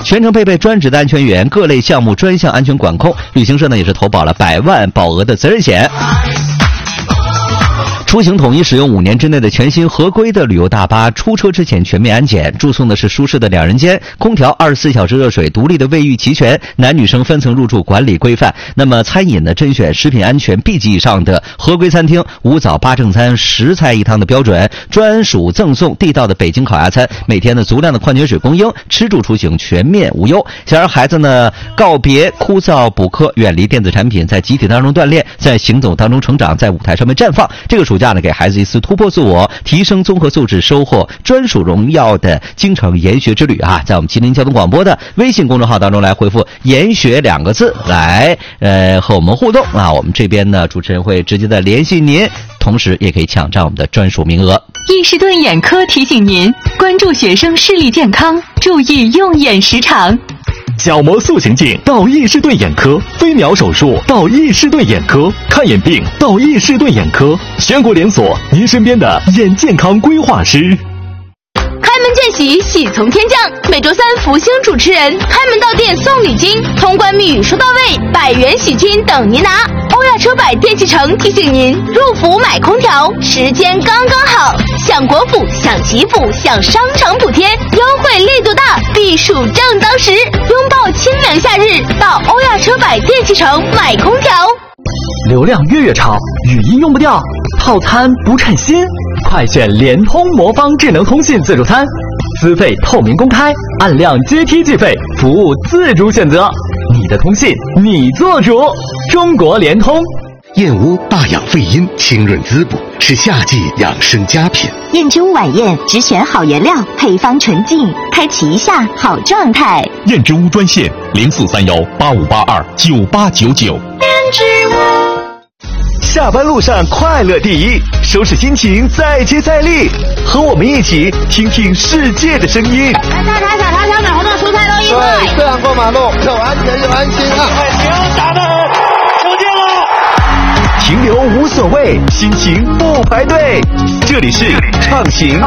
全程配备专职的安全员，各类项目专项安全管控。旅行社呢也是投保了100万保额的责任险。出行统一使用5年之内的全新合规的旅游大巴，出车之前全面安检，住宿呢是舒适的2人间，空调、24小时热水，独立的卫浴齐全，男女生分层入住，管理规范。那么餐饮呢甄选食品安全 B 级以上的合规餐厅，5早8正餐10菜1汤的标准，专属赠送地道的北京烤鸭餐，每天的足量的矿泉水供应，吃住出行全面无忧。想让孩子呢告别枯燥补课，远离电子产品，在集体当中锻炼，在行走当中成长，在舞台上面绽放。这个暑假呢，给孩子一次突破自我、提升综合素质、收获专属荣耀的京城研学之旅啊！在我们吉林交通广播的微信公众号当中来回复“研学”2个字来和我们互动啊！我们这边呢，主持人会直接的联系您，同时也可以抢占我们的专属名额。 伊士顿眼科提醒您关注学生视力健康，注意用眼时长。 角膜塑形镜到伊士顿眼科，飞秒手术到伊士顿眼科，看眼病到伊士顿眼科，全国连锁，您身边的眼健康规划师。 开门见喜，喜从天降。每周三，福星主持人开门到店送礼金，通关密语说到位，100元喜金等您拿。欧亚车百电器城提醒您，入伏买空调时间刚刚好，享国府、享祈福、享商场补贴，优惠力度大，避暑正当时。拥抱清凉夏日，到欧亚车百电器城买空调。 流量月超，语音用不掉，套餐不称心，快选联通魔方智能通信自助餐，资费透明公开，按量阶梯计费，服务自主选择，你的通信你做主，中国联通。 燕窝霸养肺阴，清润滋补，是夏季养生佳品。 燕之屋晚宴只选好原料，配方纯净，开启一下好状态。 燕之屋专线043185829899。 燕之屋。 下班路上快乐第一，收拾心情再接再厉，和我们一起听听世界的声音。 大茶小茶小买红豆蔬菜都1块。 对，这样过马路又安全又安心啊！ 停打的，成绩了。 停留无所谓，心情不排队，这里是畅行